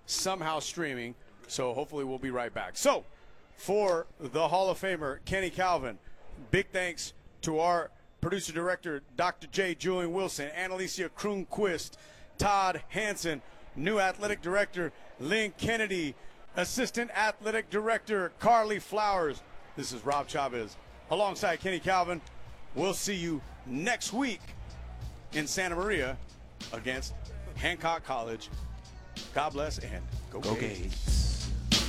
somehow streaming. So hopefully we'll be right back. So for the Hall of Famer, Kenny Calvin, big thanks to our producer-director, Dr. J. Julian Wilson, Annalicia Kroonquist, Todd Hansen, new athletic director, Lynn Kennedy, assistant athletic director, Carly Flowers. This is Rob Chavez alongside Kenny Calvin. We'll see you next week in Santa Maria against Hancock College. God bless and go Gays.